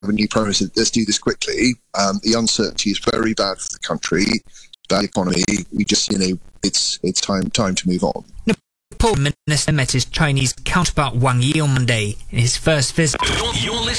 a new prime minister, let's do this quickly. The uncertainty is very bad for the country, bad economy. We just, it's time to move on. Nepal Minister met his Chinese counterpart Wang Yi on Monday in his first visit. You're listening